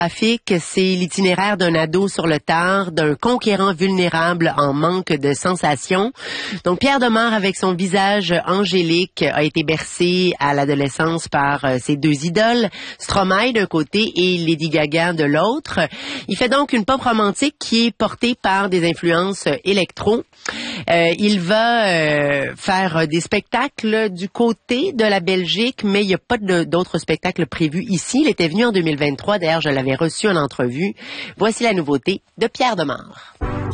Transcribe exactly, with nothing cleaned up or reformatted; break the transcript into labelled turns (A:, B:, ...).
A: Trafic, c'est l'itinéraire d'un ado sur le tard, d'un conquérant vulnérable en manque de sensations. Donc, Pierre Demare, avec son visage angélique, a été bercé à l'adolescence par euh, ses deux idoles, Stromae d'un côté et Lady Gaga de l'autre. Il fait donc une pop romantique qui est portée par des influences euh, électro. Euh, il va euh, faire des spectacles du côté de la Belgique, mais il n'y a pas de, d'autres spectacles prévus ici. Il était venu en deux mille vingt-trois, d'ailleurs je l'avais reçu en entrevue. Voici la nouveauté de Pierre Demare.